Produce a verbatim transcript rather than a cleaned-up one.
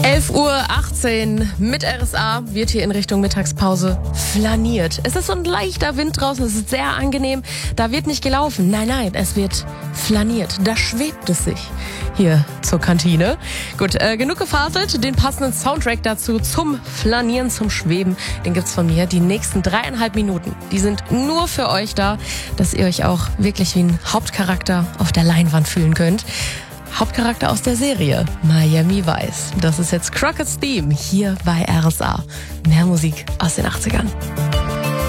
elf Uhr achtzehn mit R S A wird hier in Richtung Mittagspause flaniert. Es ist so ein leichter Wind draußen, es ist sehr angenehm. Da wird nicht gelaufen, nein, nein, es wird flaniert. Da schwebt es sich hier zur Kantine. Gut, äh, genug gefaselt. Den passenden Soundtrack dazu zum Flanieren, zum Schweben, den gibt's von mir. Die nächsten dreieinhalb Minuten, die sind nur für euch da, dass ihr euch auch wirklich wie ein Hauptcharakter auf der Leinwand fühlen könnt. Hauptcharakter aus der Serie Miami Vice. Das ist jetzt Crockett's Theme hier bei R S A. Mehr Musik aus den achtzigern.